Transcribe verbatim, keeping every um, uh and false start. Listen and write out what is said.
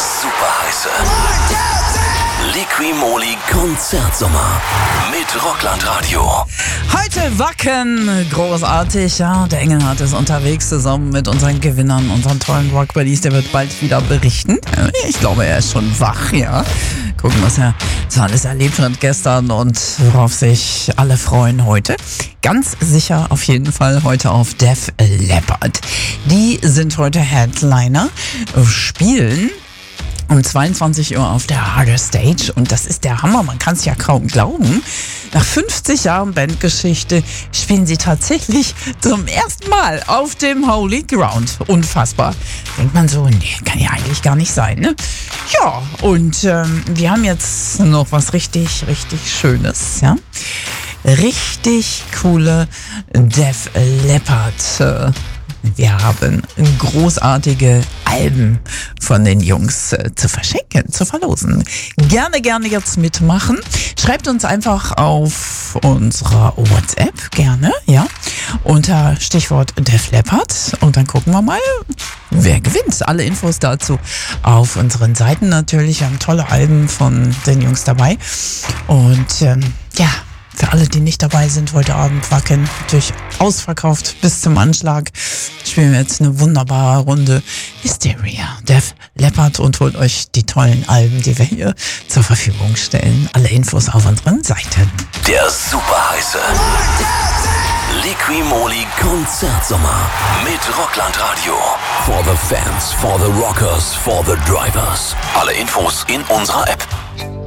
super heiße Liqui-Moly Konzertsommer mit Rockland Radio. Heute Wacken, großartig, ja. Der Engelhardt ist unterwegs zusammen mit unseren Gewinnern, unseren tollen Rock-Buddies. Der wird bald wieder berichten. Ich glaube, er ist schon wach, ja. Gucken, was er so alles erlebt hat gestern und worauf sich alle freuen heute. Ganz sicher auf jeden Fall heute auf Def Leppard. Die sind heute Headliner, spielen um zweiundzwanzig Uhr auf der Harder Stage und das ist der Hammer, man kann es ja kaum glauben. Nach fünfzig Jahren Bandgeschichte spielen sie tatsächlich zum ersten Mal auf dem Holy Ground. Unfassbar. Denkt man so, nee, kann ja eigentlich gar nicht sein, ne? Ja, und ähm, wir haben jetzt noch was richtig, richtig Schönes, ja? Richtig coole Def Leppard äh, Wir haben großartige Alben von den Jungs äh, zu verschenken, zu verlosen. Gerne, gerne jetzt mitmachen. Schreibt uns einfach auf unserer WhatsApp, gerne, ja, unter Stichwort Def Leppard und dann gucken wir mal, wer gewinnt. Alle Infos dazu auf unseren Seiten natürlich. Wir haben tolle Alben von den Jungs dabei und ähm, ja, für alle, die nicht dabei sind, heute Abend Wacken natürlich ausverkauft bis zum Anschlag. Spielen wir jetzt eine wunderbare Runde Hysteria, Def Leppard und holt euch die tollen Alben, die wir hier zur Verfügung stellen. Alle Infos auf unseren Seiten. Der super heiße Liqui-Moly Konzertsommer mit Rockland Radio. For the fans, for the rockers, for the drivers. Alle Infos in unserer App.